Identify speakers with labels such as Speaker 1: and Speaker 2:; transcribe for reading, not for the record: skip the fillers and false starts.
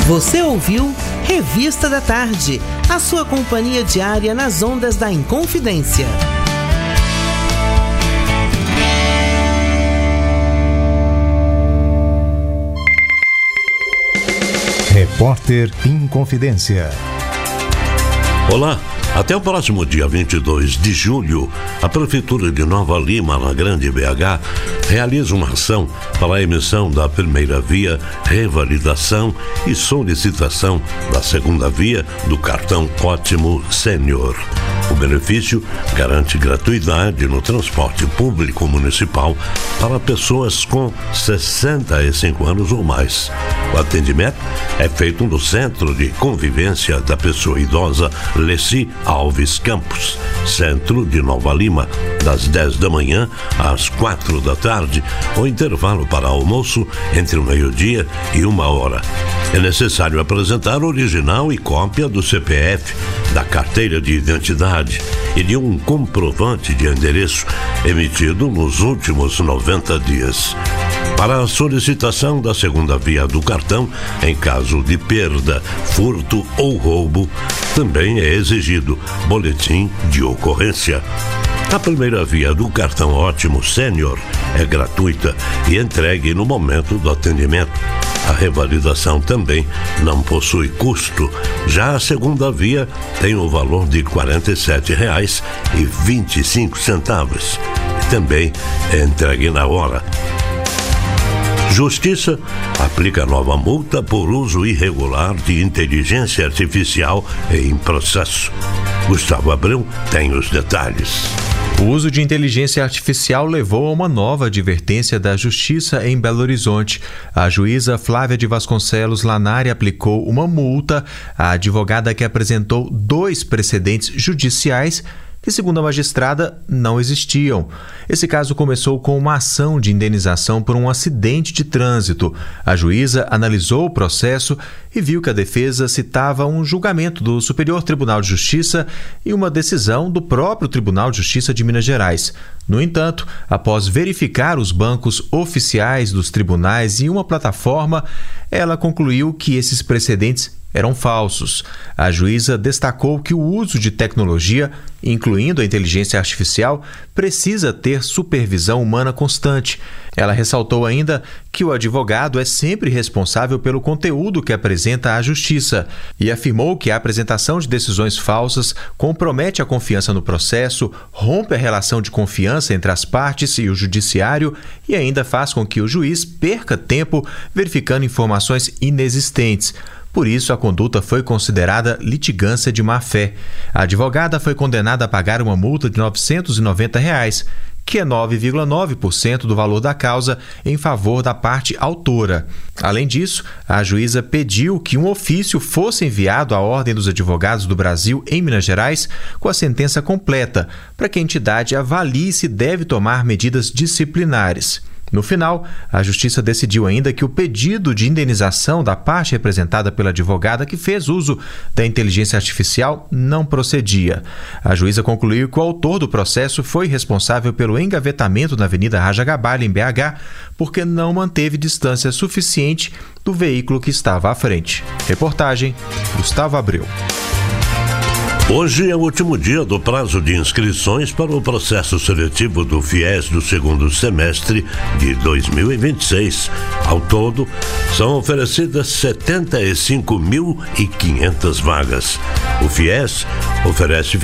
Speaker 1: Você ouviu Revista da Tarde, a sua companhia diária nas ondas da Inconfidência.
Speaker 2: Repórter Inconfidência.
Speaker 3: Olá, até o próximo dia 22 de julho, a Prefeitura de Nova Lima, na Grande BH, realiza uma ação para a emissão da primeira via, revalidação e solicitação da segunda via do cartão Ótimo Sênior. O benefício garante gratuidade no transporte público municipal para pessoas com 65 anos ou mais. O atendimento é feito no Centro de Convivência da Pessoa Idosa Leci Alves Campos, centro de Nova Lima, das 10 da manhã às 4 da tarde, o intervalo para almoço entre o meio-dia e 1h. É necessário apresentar original e cópia do CPF, da carteira de identidade e de um comprovante de endereço emitido nos últimos 90 dias. Para a solicitação da segunda via do cartão, em caso de perda, furto ou roubo, também é exigido boletim de ocorrência. A primeira via do cartão Ótimo Sênior é gratuita e entregue no momento do atendimento. A revalidação também não possui custo. Já a segunda via tem o valor de R$ 47,25 e também é entregue na hora. Justiça aplica nova multa por uso irregular de inteligência artificial em processo. Gustavo Abreu tem os detalhes.
Speaker 4: O uso de inteligência artificial levou a uma nova advertência da Justiça em Belo Horizonte. A juíza Flávia de Vasconcelos Lanari aplicou uma multa à advogada que apresentou 2 precedentes judiciais que, segundo a magistrada, não existiam. Esse caso começou com uma ação de indenização por um acidente de trânsito. A juíza analisou o processo e viu que a defesa citava um julgamento do Superior Tribunal de Justiça e uma decisão do próprio Tribunal de Justiça de Minas Gerais. No entanto, após verificar os bancos oficiais dos tribunais e uma plataforma, ela concluiu que esses precedentes eram falsos. A juíza destacou que o uso de tecnologia, incluindo a inteligência artificial, precisa ter supervisão humana constante. Ela ressaltou ainda que o advogado é sempre responsável pelo conteúdo que apresenta à justiça e afirmou que a apresentação de decisões falsas compromete a confiança no processo, rompe a relação de confiança entre as partes e o judiciário e ainda faz com que o juiz perca tempo verificando informações inexistentes. Por isso, a conduta foi considerada litigância de má-fé. A advogada foi condenada a pagar uma multa de R$ 990, que é 9,9% do valor da causa em favor da parte autora. Além disso, a juíza pediu que um ofício fosse enviado à Ordem dos Advogados do Brasil em Minas Gerais com a sentença completa, para que a entidade avalie se deve tomar medidas disciplinares. No final, a Justiça decidiu ainda que o pedido de indenização da parte representada pela advogada que fez uso da inteligência artificial não procedia. A juíza concluiu que o autor do processo foi responsável pelo engavetamento na Avenida Raja Gabalho, em BH, porque não manteve distância suficiente do veículo que estava à frente. Reportagem, Gustavo Abreu.
Speaker 3: Hoje é o último dia do prazo de inscrições para o processo seletivo do FIES do segundo semestre de 2026. Ao todo, são oferecidas 75.500 vagas. O FIES oferece